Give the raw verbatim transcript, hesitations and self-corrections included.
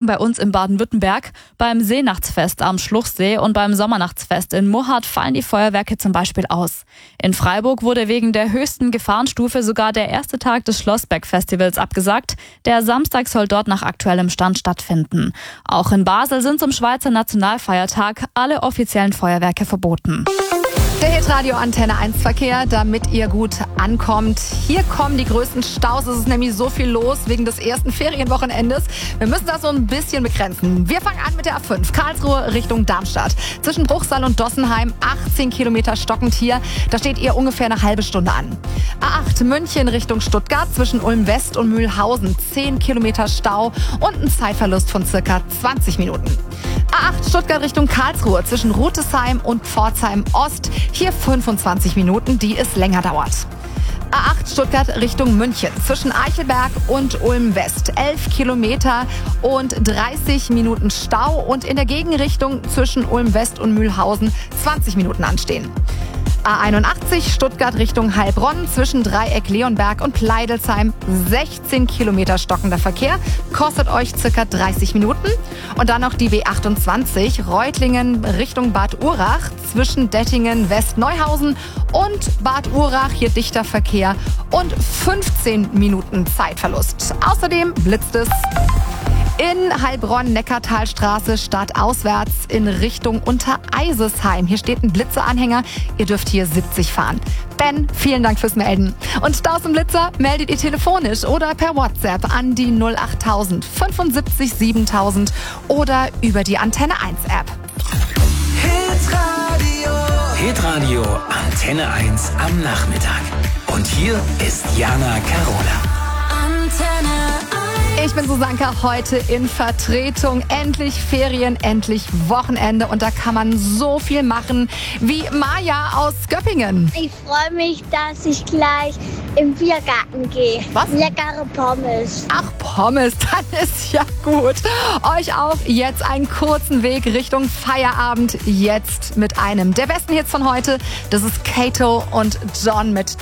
bei uns in Baden-Württemberg. Beim Seenachtsfest am Schluchsee und beim Sommernachtsfest in Murrhardt fallen die Feuerwerke zum Beispiel aus. In Freiburg wurde wegen der höchsten Gefahrenstufe sogar der erste Tag des Schlossberg-Festivals abgesagt. Der Samstag soll dort nach aktuellem Stand stattfinden. Auch in Basel sind zum Schweizer Nationalfeiertag alle offiziellen Feuerwerke verboten. Der Hitradio Antenne eins Verkehr, damit ihr gut ankommt. Hier kommen die größten Staus. Es ist nämlich so viel los wegen des ersten Ferienwochenendes. Wir müssen das so ein bisschen begrenzen. Wir fangen an mit der A fünf. Karlsruhe Richtung Darmstadt. Zwischen Bruchsal und Dossenheim achtzehn Kilometer stockend hier. Da steht ihr ungefähr eine halbe Stunde an. A acht München Richtung Stuttgart. Zwischen Ulm West und Mühlhausen zehn Kilometer Stau und ein Zeitverlust von circa zwanzig Minuten. A acht Stuttgart Richtung Karlsruhe. Zwischen Rutesheim und Pforzheim Ost. Hier fünfundzwanzig Minuten, die es länger dauert. A acht Stuttgart Richtung München. Zwischen Eichelberg und Ulm West. elf Kilometer und dreißig Minuten Stau. Und in der Gegenrichtung zwischen Ulm West und Mühlhausen zwanzig Minuten anstehen. A einundachtzig Stuttgart Richtung Heilbronn. Zwischen Dreieck Leonberg und Pleidelsheim sechzehn Kilometer stockender Verkehr. Kostet euch circa dreißig Minuten. Und dann noch die B achtundzwanzig Reutlingen Richtung Bad Urach. Zwischen Dettingen West-Neuhausen und Bad Urach. Hier dichter Verkehr und fünfzehn Minuten Zeitverlust. Außerdem blitzt es in Heilbronn-Neckartalstraße stadtauswärts in Richtung Untereisesheim. Hier steht ein Blitzeranhänger. Ihr dürft hier siebzig fahren. Ben, vielen Dank fürs Melden. Und Staus und Blitzer meldet ihr telefonisch oder per WhatsApp an die null achttausend fünfundsiebzig siebentausend oder über die Antenne eins App. Hitradio. Hitradio Antenne eins am Nachmittag. Und hier ist Jana Carola. Antenne eins. Ich bin Susanka, heute in Vertretung. Endlich Ferien, endlich Wochenende und da kann man so viel machen wie Maja aus Göppingen. Ich freue mich, dass ich gleich im Biergarten gehe. Was? Leckere Pommes. Ach, Pommes, dann ist ja gut. Euch auch jetzt einen kurzen Weg Richtung Feierabend. Jetzt mit einem der besten Hits von heute. Das ist Kato und John mit